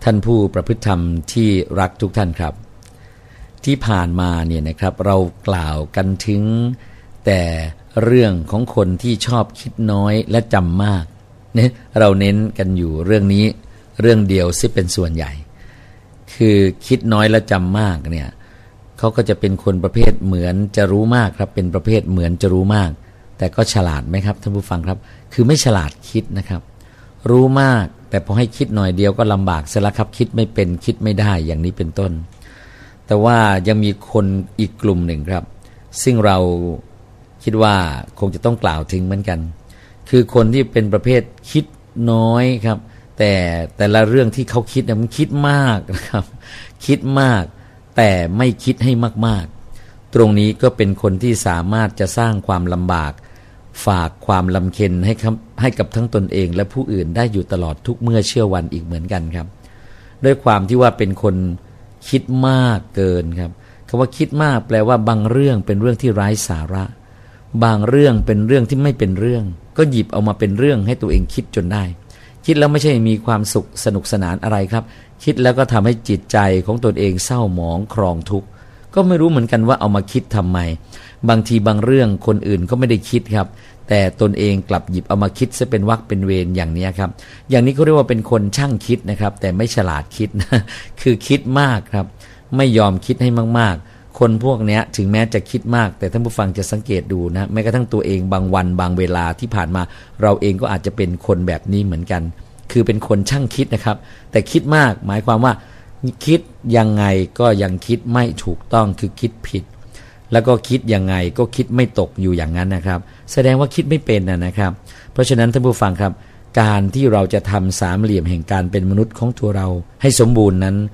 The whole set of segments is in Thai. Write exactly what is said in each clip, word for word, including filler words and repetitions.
ท่านผู้ประพฤติธรรมที่รักทุกท่านครับที่ผ่านมาเนี่ยนะครับเรากล่าวกันถึงแต่เรื่องของคนที่ชอบคิดน้อยและจำมากเนี่ยเราเน้นกันอยู่เรื่องนี้เรื่องเดียวซิเป็นส่วนใหญ่คือคิดน้อยและจำมากเนี่ยเขาก็จะเป็นคนประเภทเหมือนจะรู้มากครับเป็นประเภทเหมือนจะรู้มากแต่ก็ฉลาดไหมครับท่านผู้ฟังครับคือไม่ฉลาดคิดนะครับรู้มากแต่พอให้คิดหน่อยเดียวก็ลำบากเสียแล้วครับคิดไม่เป็นคิดไม่ได้อย่างนี้เป็นต้นแต่ว่ายังมีคนอีกกลุ่มหนึ่งครับซึ่งเราคิดว่าคงจะต้องกล่าวถึงเหมือนกันคือคนที่เป็นประเภทคิดน้อยครับแต่แต่ละเรื่องที่เขาคิดเนี่ยมันคิดมากนะครับคิดมากแต่ไม่คิดให้มากๆตรงนี้ก็เป็นคนที่สามารถจะสร้างความลำบากฝากความลำเค็ญให้ให้กับทั้งตนเองและผู้อื่นได้อยู่ตลอดทุกเมื่อเชื่อวันอีกเหมือนกันครับด้วยความที่ว่าเป็นคนคิดมากเกินครับคำว่าคิดมากแปลว่าบางเรื่องเป็นเรื่องที่ไร้สาระบางเรื่องเป็นเรื่องที่ไม่เป็นเรื่องก็หยิบเอามาเป็นเรื่องให้ตัวเองคิดจนได้คิดแล้วไม่ใช่มีความสุขสนุกสนานอะไรครับคิดแล้วก็ทำให้จิตใจของตนเองเศร้าหมองครองทุกข์ก็ไม่รู้เหมือนกันว่าเอามาคิดทำไมบางทีบางเรื่องคนอื่นก็ไม่ได้คิดครับแต่ตนเองกลับหยิบเอามาคิดซะเป็นวรรคเป็นเวรอย่างนี้ครับอย่างนี้เขาเรียกว่าเป็นคนช่างคิดนะครับแต่ไม่ฉลาดคิดนะคือคิดมากครับไม่ยอมคิดให้มากๆคนพวกนี้ถึงแม้จะคิดมากแต่ท่านผู้ฟังจะสังเกตดูนะแม้กระทั่งตัวเองบางวันบางเวลาที่ผ่านมาเราเองก็อาจจะเป็นคนแบบนี้เหมือนกันคือเป็นคนช่างคิดนะครับแต่คิดมากหมายความว่าคิดยังไงก็ยังคิดไม่ถูกต้องคือคิดผิดแล้วก็คิดยังไงก็คิดไม่ตกอยู่อย่างนั้นนะครับแสดงว่าคิดไม่เป็นนะครับเพราะฉะนั้นท่านผู้ฟังครับการที่เราจะทำสามเหลี่ยมแห่งการเป็นมนุษย์ของตัวเราให้สมบูรณ์นั้น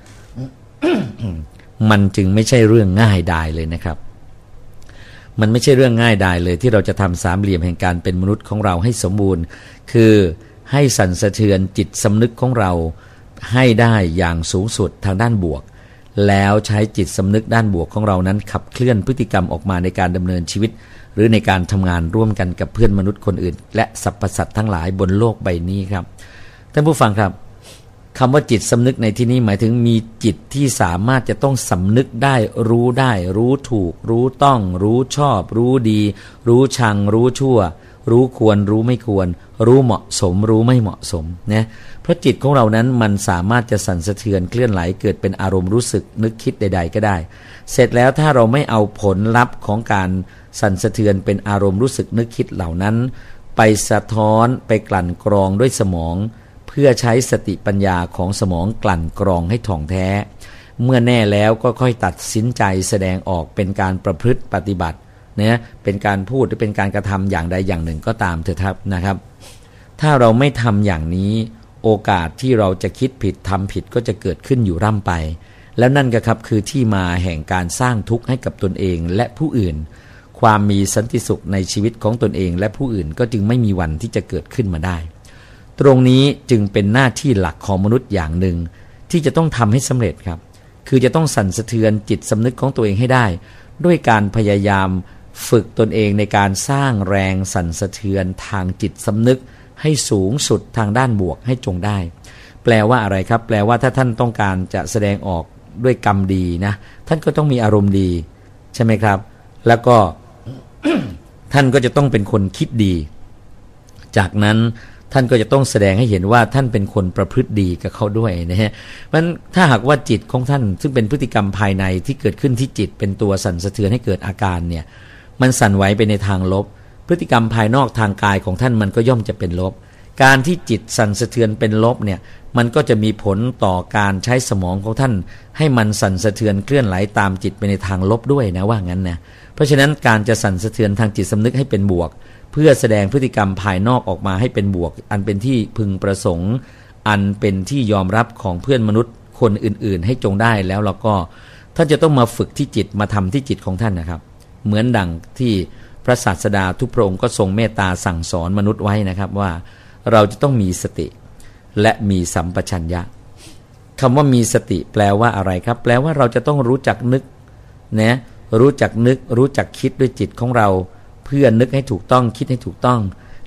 มันจึงไม่ใช่เรื่องง่ายดายเลยนะครับมันไม่ใช่เรื่องง่ายดายเลยที่เราจะทำสามเหลี่ยมแห่งการเป็นมนุษย์ของเราให้สมบูรณ์คือให้สั่นสะเทือนจิตสำนึกของเราให้ได้อย่างสูงสุดทางด้านบวกแล้วใช้จิตสำนึกด้านบวกของเรานั้นขับเคลื่อนพฤติกรรมออกมาในการดำเนินชีวิตหรือในการทำงานร่วมกันกับเพื่อนมนุษย์คนอื่นและสรรพสัตว์ทั้งหลายบนโลกใบนี้ครับท่านผู้ฟังครับคำว่าจิตสำนึกในที่นี้หมายถึงมีจิตที่สามารถจะต้องสำนึกได้รู้ได้รู้ถูกรู้ต้องรู้ชอบรู้ดีรู้ชังรู้ชั่วรู้ควรรู้ไม่ควรรู้เหมาะสมรู้ไม่เหมาะสมนะเพราะจิตของเรานั้นมันสามารถจะสั่นสะเทือนเคลื่อนไหลเกิดเป็นอารมณ์รู้สึกนึกคิดใดๆก็ได้เสร็จแล้วถ้าเราไม่เอาผลลัพธ์ของการสั่นสะเทือนเป็นอารมณ์รู้สึกนึกคิดเหล่านั้นไปสะท้อนไปกลั่นกรองด้วยสมองเพื่อใช้สติปัญญาของสมองกลั่นกรองให้ถ่องแท้เมื่อแน่แล้วก็ค่อยตัดสินใจแสดงออกเป็นการประพฤติปฏิบัตินะเป็นการพูดหรือเป็นการกระทำอย่างใดอย่างหนึ่งก็ตามเถอะครับนะครับถ้าเราไม่ทำอย่างนี้โอกาสที่เราจะคิดผิดทำผิดก็จะเกิดขึ้นอยู่ร่ำไปแล้วนั่นก็ครับคือที่มาแห่งการสร้างทุกข์ให้กับตนเองและผู้อื่นความมีสันติสุขในชีวิตของตนเองและผู้อื่นก็จึงไม่มีวันที่จะเกิดขึ้นมาได้ตรงนี้จึงเป็นหน้าที่หลักของมนุษย์อย่างหนึ่งที่จะต้องทำให้สำเร็จครับคือจะต้องสั่นสะเทือนจิตสำนึกของตัวเองให้ได้ด้วยการพยายามฝึกตนเองในการสร้างแรงสั่นสะเทือนทางจิตสำนึกให้สูงสุดทางด้านบวกให้จงได้แปลว่าอะไรครับแปลว่าถ้าท่านต้องการจะแสดงออกด้วยกรรมดีนะท่านก็ต้องมีอารมณ์ดีใช่ไหมครับแล้วก็ ท่านก็จะต้องเป็นคนคิดดีจากนั้นท่านก็จะต้องแสดงให้เห็นว่าท่านเป็นคนประพฤติดีกับเขาด้วยนะฮะเพราะฉะนั้นถ้าหากว่าจิตของท่านซึ่งเป็นพฤติกรรมภายในที่เกิดขึ้นที่จิตเป็นตัวสั่นสะเทือนให้เกิดอาการเนี่ยมันสั่นไหวไปในทางลบพฤติกรรมภายนอกทางกายของท่านมันก็ย่อมจะเป็นลบการที่จิตสั่นสะเทือนเป็นลบเนี่ยมันก็จะมีผลต่อการใช้สมองของท่านให้มันสั่นสะเทือนเคลื่อนไหลตามจิตไปในทางลบด้วยนะว่างั้นนะเพราะฉะนั้นการจะสั่นสะเทือนทางจิตสำนึกให้เป็นบวกเพื่อแสดงพฤติกรรมภายนอกออกมาให้เป็นบวกอันเป็นที่พึงประสงค์อันเป็นที่ยอมรับของเพื่อนมนุษย์คนอื่นๆให้จงได้แล้วเราก็ท่านจะต้องมาฝึกที่จิตมาทำที่จิตของท่านนะครับเหมือนดังที่พระศาสดาทุกพระองค์ก็ทรงเมตตาสั่งสอนมนุษย์ไว้นะครับว่าเราจะต้องมีสติและมีสัมปชัญญะคำว่ามีสติแปลว่าอะไรครับแปลว่าเราจะต้องรู้จักนึกนะรู้จักนึกรู้จักคิดด้วยจิตของเราเพื่อนึกให้ถูกต้องคิดให้ถูกต้อง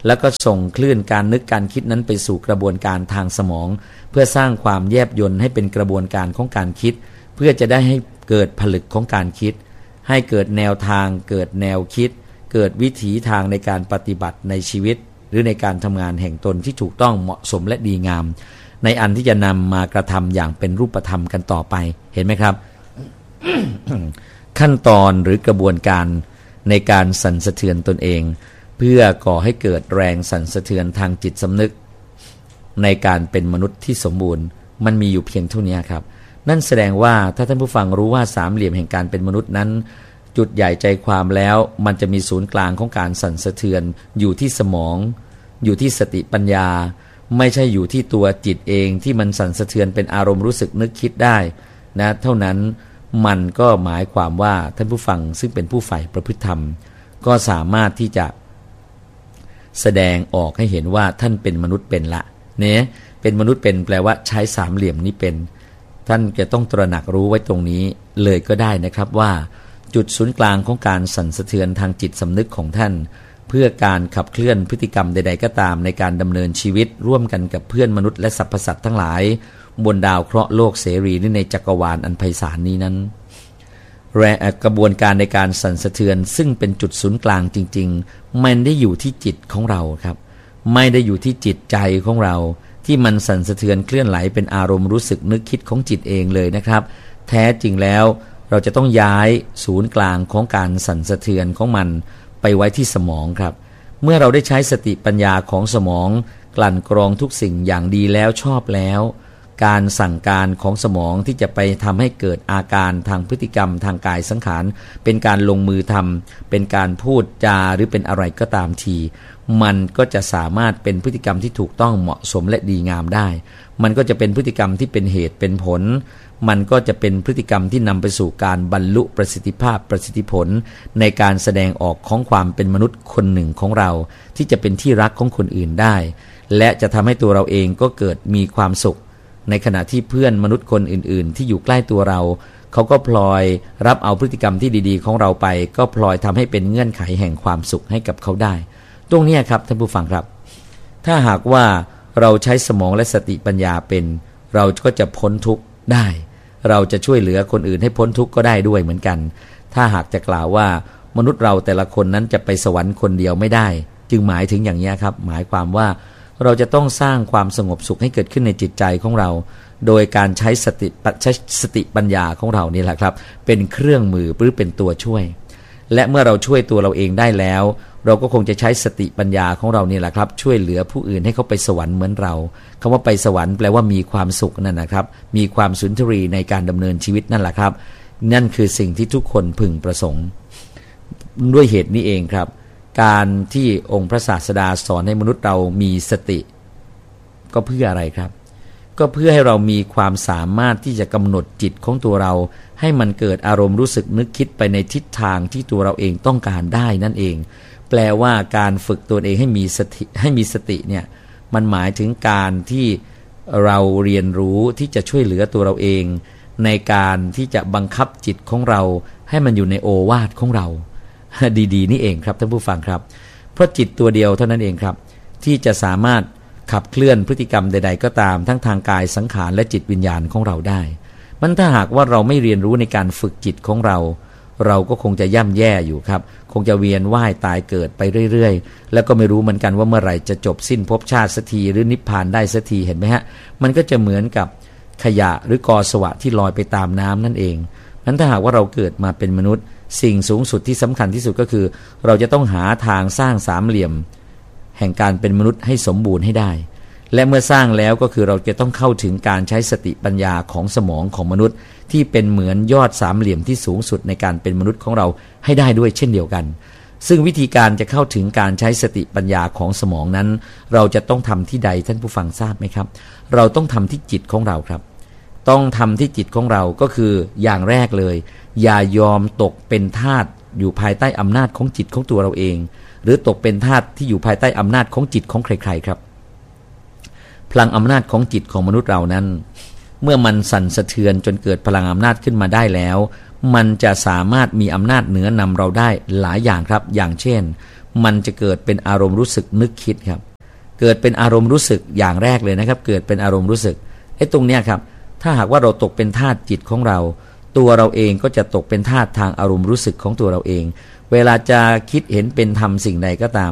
แล้วก็ส่งคลื่นการนึกการคิดนั้นไปสู่กระบวนการทางสมองเพื่อสร้างความแยบยลให้เป็นกระบวนการของการคิดเพื่อจะได้ให้เกิดผลึกของการคิดให้เกิดแนวทางเกิดแนวคิดเกิดวิถีทางในการปฏิบัติในชีวิตหรือในการทำงานแห่งตนที่ถูกต้องเหมาะสมและดีงามในอันที่จะนำมากระทำอย่างเป็นรูปธรรมกันต่อไปเห็นไหมครับ ขั้นตอนหรือกระบวนการในการสั่นสะเทือนตนเองเพื่อก่อให้เกิดแรงสั่นสะเทือนทางจิตสำนึกในการเป็นมนุษย์ที่สมบูรณ์มันมีอยู่เพียงเท่านี้ครับนั่นแสดงว่าถ้าท่านผู้ฟังรู้ว่าสามเหลี่ยมแห่งการเป็นมนุษย์นั้นจุดใหญ่ใจความแล้วมันจะมีศูนย์กลางของการสั่นสะเทือนอยู่ที่สมองอยู่ที่สติปัญญาไม่ใช่อยู่ที่ตัวจิตเองที่มันสั่นสะเทือนเป็นอารมณ์รู้สึกนึกคิดได้นะเท่านั้นมันก็หมายความว่าท่านผู้ฟังซึ่งเป็นผู้ใฝ่ประพฤติธรรมก็สามารถที่จะแสดงออกให้เห็นว่าท่านเป็นมนุษย์เป็นละเนี่ยเป็นมนุษย์เป็นแปลว่าใช้สามเหลี่ยมนี้เป็นท่านจะต้องตระหนักรู้ไว้ตรงนี้เลยก็ได้นะครับว่าจุดศูนย์กลางของการสั่นสะเทือนทางจิตสำนึกของท่านเพื่อการขับเคลื่อนพฤติกรรมใดๆก็ตามในการดำเนินชีวิตร่วมกันกับเพื่อนมนุษย์และสรรพสัตว์ทั้งหลายบนดาวเคราะห์โลกเสรีหรือในจักรวาลอันไพศาลนี้นั้นกระบวนการในการสั่นสะเทือนซึ่งเป็นจุดศูนย์กลางจริงๆมันได้อยู่ที่จิตของเราครับไม่ได้อยู่ที่จิตใจของเราที่มันสั่นสะเทือนเคลื่อนไหลเป็นอารมณ์รู้สึกนึกคิดของจิตเองเลยนะครับแท้จริงแล้วเราจะต้องย้ายศูนย์กลางของการสั่นสะเทือนของมันไปไว้ที่สมองครับเมื่อเราได้ใช้สติปัญญาของสมองกลั่นกรองทุกสิ่งอย่างดีแล้วชอบแล้วการสั่งการของสมองที่จะไปทำให้เกิดอาการทางพฤติกรรมทางกายสังขารเป็นการลงมือทำเป็นการพูดจาหรือเป็นอะไรก็ตามทีมันก็จะสามารถเป็นพฤติกรรมที่ถูกต้องเหมาะสมและดีงามได้มันก็จะเป็นพฤติกรรมที่เป็นเหตุเป็นผลมันก็จะเป็นพฤติกรรมที่นำไปสู่การบรรลุประสิทธิภาพประสิทธิผลในการแสดงออกของความเป็นมนุษย์คนหนึ่งของเราที่จะเป็นที่รักของคนอื่นได้และจะทำให้ตัวเราเองก็เกิดมีความสุขในขณะที่เพื่อนมนุษย์คนอื่นๆที่อยู่ใกล้ตัวเราเขาก็พลอยรับเอาพฤติกรรมที่ดีๆของเราไปก็พลอยทำให้เป็นเงื่อนไขแห่งความสุขให้กับเขาได้ตรงนี้ครับท่านผู้ฟังครับถ้าหากว่าเราใช้สมองและสติปัญญาเป็นเราก็จะพ้นทุกข์ได้เราจะช่วยเหลือคนอื่นให้พ้นทุกข์ก็ได้ด้วยเหมือนกันถ้าหากจะกล่าวว่ามนุษย์เราแต่ละคนนั้นจะไปสวรรค์คนเดียวไม่ได้จึงหมายถึงอย่างนี้ครับหมายความว่าเราจะต้องสร้างความสงบสุขให้เกิดขึ้นในจิตใจของเราโดยการใช้สติใช้สติปัญญาของเรานี่แหละครับเป็นเครื่องมือหรือเป็นตัวช่วยและเมื่อเราช่วยตัวเราเองได้แล้วเราก็คงจะใช้สติปัญญาของเรานี่แหละครับช่วยเหลือผู้อื่นให้เขาไปสวรรค์เหมือนเราคำว่าไปสวรรค์แปลว่ามีความสุขนั่นนะครับมีความสุนทรีในการดำเนินชีวิตนั่นแหละครับนั่นคือสิ่งที่ทุกคนพึงประสงค์ด้วยเหตุนี้เองครับการที่องค์พระศาสดาสอนให้มนุษย์เรามีสติก็เพื่ออะไรครับก็เพื่อให้เรามีความสามารถที่จะกำหนดจิตของตัวเราให้มันเกิดอารมณ์รู้สึกนึกคิดไปในทิศทางที่ตัวเราเองต้องการได้นั่นเองแปลว่าการฝึกตัวเองให้มีสติให้มีสติเนี่ยมันหมายถึงการที่เราเรียนรู้ที่จะช่วยเหลือตัวเราเองในการที่จะบังคับจิตของเราให้มันอยู่ในโอวาทของเราดีๆนี่เองครับท่านผู้ฟังครับเพราะจิตตัวเดียวเท่านั้นเองครับที่จะสามารถขับเคลื่อนพฤติกรรมใดๆก็ตามทั้งทางกายสังขารและจิตวิญญาณของเราได้มันถ้าหากว่าเราไม่เรียนรู้ในการฝึกจิตของเราเราก็คงจะย่ำแย่อยู่ครับคงจะเวียนว่ายตายเกิดไปเรื่อยๆแล้วก็ไม่รู้เหมือนกันว่าเมื่อไหร่จะจบสิ้นภพชาติสักทีหรือนิพพานได้สักทีเห็นไหมฮะมันก็จะเหมือนกับขยะหรือกอสวะที่ลอยไปตามน้ำนั่นเองนั้นถ้าหากว่าเราเกิดมาเป็นมนุษย์สิ่งสูงสุดที่สำคัญที่สุดก็คือเราจะต้องหาทางสร้างสามเหลี่ยมแห่งการเป็นมนุษย์ให้สมบูรณ์ให้ได้และเมื่อสร้างแล้วก็คือเราจะต้องเข้าถึงการใช้สติปัญญาของสมองของมนุษย์ที่เป็นเหมือนยอดสามเหลี่ยมที่สูงสุดในการเป็นมนุษย์ของเราให้ได้ด้วยเช่นเดียวกันซึ่งวิธีการจะเข้าถึงการใช้สติปัญญาของสมองนั้นเราจะต้องทำที่ใดท่านผู้ฟังทราบไหมครับเราต้องทำที่จิตของเราครับต้องทำที่จิตของเราก็คืออย่างแรกเลยอย่ายอมตกเป็นทาสอยู่ภายใต้อำนาจของจิตของตัวเราเองหรือตกเป็นทาสที่อยู่ภายใต้อำนาจของจิตของใครๆครับพลังอำนาจของจิตของมนุษย์เรานั้นเมื่อมันสั่นสะเทือนจนเกิดพลังอำนาจขึ้นมาได้แล้วมันจะสามารถมีอำนาจเหนือนำเราได้หลายอย่างครับอย่างเช่นมันจะเกิดเป็นอารมณ์รู้สึกนึกคิดครับเกิดเป็นอารมณ์รู้สึกอย่างแรกเลยนะครับเกิดเป็นอารมณ์รู้สึกไอ้ตรงเนี้ยครับถ้าหากว่าเราตกเป็นทาสจิตของเราตัวเราเองก็จะตกเป็นทาสทางอารมณ์รู้สึกของตัวเราเองเวลาจะคิดเห็นเป็นทำสิ่งใดก็ตาม